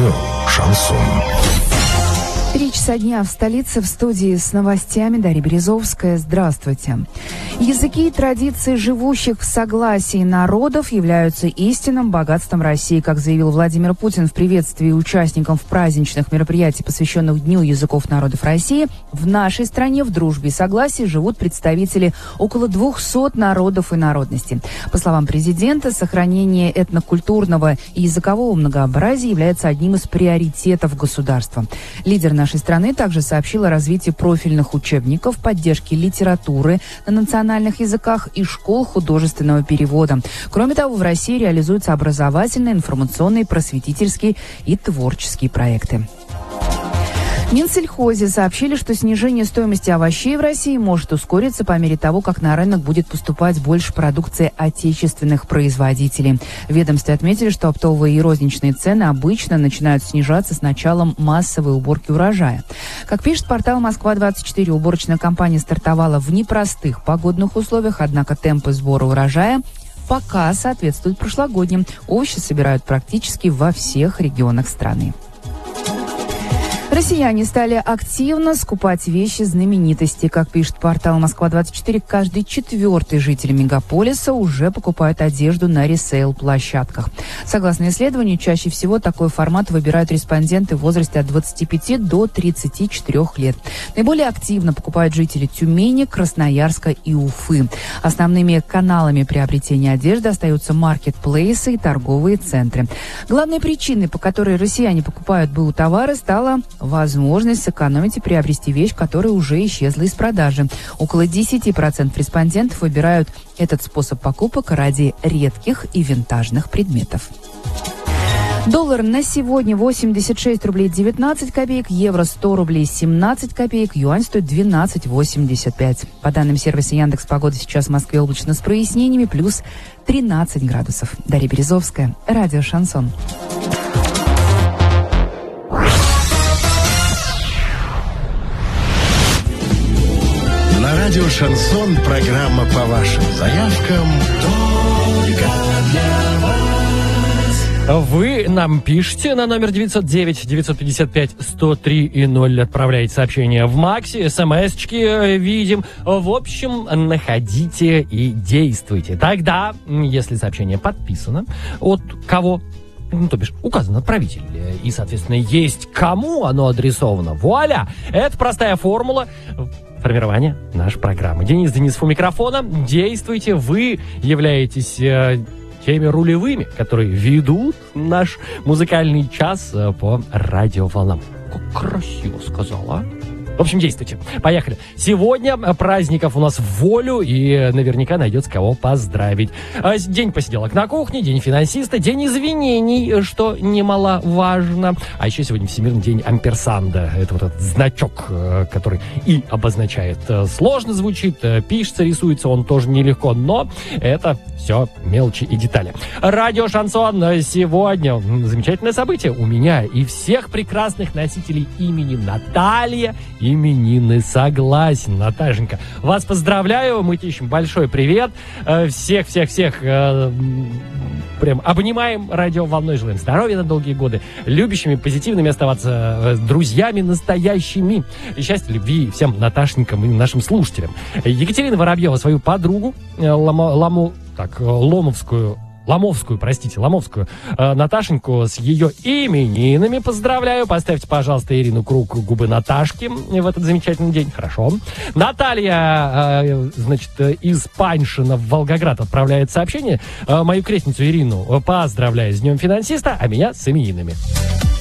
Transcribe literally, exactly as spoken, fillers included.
Радио «Шансон». Три часа дня в столице, в студии с новостями Дарья Березовская. Здравствуйте. Языки и традиции живущих в согласии народов являются истинным богатством России, как заявил Владимир Путин в приветствии участникам в праздничных мероприятиях, посвященных Дню языков народов России. В нашей стране в дружбе и согласии живут представители около двухсот народов и народностей. По словам президента, сохранение этнокультурного и языкового многообразия является одним из приоритетов государства. Лидер нашей страны также сообщил о развитии профильных учебников, поддержке литературы на национальных языках и школ художественного перевода. Кроме того, в России реализуются образовательные, информационные, просветительские и творческие проекты. В Минсельхозе сообщили, что снижение стоимости овощей в России может ускориться по мере того, как на рынок будет поступать больше продукции отечественных производителей. В ведомстве отметили, что оптовые и розничные цены обычно начинают снижаться с началом массовой уборки урожая. Как пишет портал Москва двадцать четыре, уборочная кампания стартовала в непростых погодных условиях, однако темпы сбора урожая пока соответствуют прошлогодним. Овощи собирают практически во всех регионах страны. Россияне стали активно скупать вещи знаменитостей. Как пишет портал Москва двадцать четыре, каждый четвертый житель мегаполиса уже покупает одежду на ресейл-площадках. Согласно исследованию, чаще всего такой формат выбирают респонденты в возрасте от двадцати пяти до тридцати четырёх лет. Наиболее активно покупают жители Тюмени, Красноярска и Уфы. Основными каналами приобретения одежды остаются маркетплейсы и торговые центры. Главной причиной, по которой россияне покупают БУ-товары, стала возможность сэкономить и приобрести вещь, которая уже исчезла из продажи. Около десяти процентов респондентов выбирают этот способ покупок ради редких и винтажных предметов. Доллар на сегодня восемьдесят шесть рублей девятнадцать копеек, евро сто рублей семнадцать копеек, юань стоит двенадцать восемьдесят пять. По данным сервиса Яндекс.Погода, сейчас в Москве облачно с прояснениями, плюс тринадцать градусов. Дарья Березовская, радио «Шансон». На радио «Шансон» программа по вашим заявкам только для вас. Вы нам пишите на номер девятьсот девять девятьсот пятьдесят пять сто три и ноль. Отправляете сообщения в Максе, смс-очки видим. В общем, находите и действуйте. Тогда, если сообщение подписано, от кого? Ну, то бишь, указан отправитель. И, соответственно, есть кому оно адресовано. Вуаля! Это простая формула формирования нашей программы. Денис Денисов у микрофона. Действуйте. Вы являетесь э, теми рулевыми, которые ведут наш музыкальный час э, по радиоволнам. Как красиво сказала, а? В общем, действуйте. Поехали. Сегодня праздников у нас в волю, и наверняка найдется кого поздравить. День посиделок на кухне, день финансиста, день извинений, что немаловажно. А еще сегодня Всемирный день амперсанда. Это вот этот значок, который и обозначает. Сложно звучит, пишется, рисуется он тоже нелегко, но это все мелочи и детали. Радио «Шансон» сегодня. Замечательное событие у меня и всех прекрасных носителей имени Наталья. Именины, согласен, Наташенька. Вас поздравляю, мы тебе ищем большой привет. Всех-всех-всех э, прям обнимаем радиоволной, желаем здоровья на долгие годы, любящими, позитивными оставаться, друзьями настоящими. И счастья, любви всем Наташенькам и нашим слушателям. Екатерина Воробьева свою подругу, Ломо, Лому, так, Ломовскую, Ломовскую, простите, Ломовскую э, Наташеньку с ее именинами поздравляю. Поставьте, пожалуйста, Ирину Круг губы Наташки в этот замечательный день. Хорошо. Наталья, э, значит, из Паньшина в Волгоград отправляет сообщение. Э, мою крестницу Ирину поздравляю с Днем финансиста, а меня с именинами.